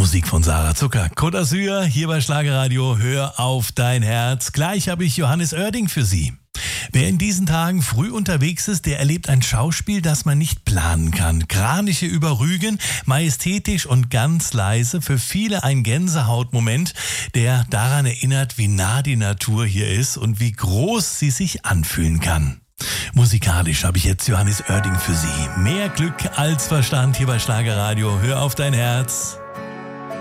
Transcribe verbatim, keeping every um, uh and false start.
Musik von Sarah Zucker. Côte d'Azur, hier bei Schlagerradio. Hör auf dein Herz. Gleich habe ich Johannes Oerding für Sie. Wer in diesen Tagen früh unterwegs ist, der erlebt ein Schauspiel, das man nicht planen kann. Kraniche über Rügen, majestätisch und ganz leise. Für viele ein Gänsehautmoment, der daran erinnert, wie nah die Natur hier ist und wie groß sie sich anfühlen kann. Musikalisch habe ich jetzt Johannes Oerding für Sie. Mehr Glück als Verstand hier bei Schlagerradio. Hör auf dein Herz.